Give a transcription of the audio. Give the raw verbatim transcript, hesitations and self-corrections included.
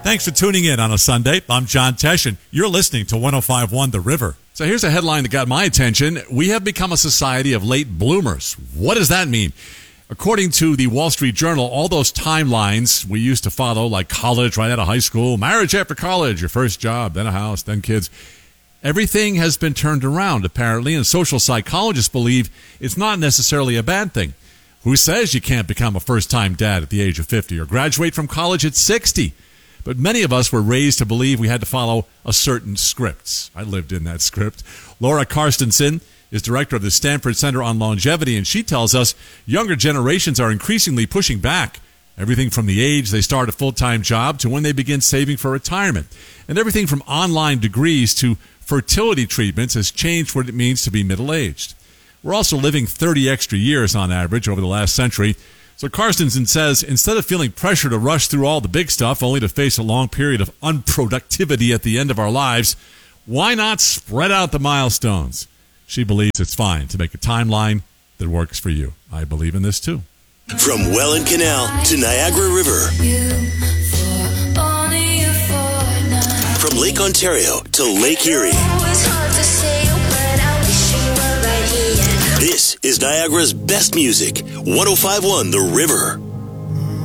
Thanks for tuning in on a Sunday. I'm John Tesh, and you're listening to one oh five point one The River. So here's a headline that got my attention. We have become a society of late bloomers. What does that mean? According to the Wall Street Journal, all those timelines we used to follow, like college right out of high school, marriage after college, your first job, then a house, then kids, everything has been turned around, apparently, and social psychologists believe it's not necessarily a bad thing. Who says you can't become a first-time dad at the age of fifty or graduate from college at sixty? But many of us were raised to believe we had to follow a certain script. I lived in that script. Laura Carstensen is director of the Stanford Center on Longevity, and she tells us younger generations are increasingly pushing back. Everything from the age they start a full-time job to when they begin saving for retirement. And everything from online degrees to fertility treatments has changed what it means to be middle-aged. We're also living thirty extra years on average over the last century. So Carstensen says, instead of feeling pressure to rush through all the big stuff only to face a long period of unproductivity at the end of our lives, why not spread out the milestones? She believes it's fine to make a timeline that works for you. I believe in this too. From Welland Canal to Niagara River. From Lake Ontario to Lake Erie. This is Niagara's best music. one oh five point one The River.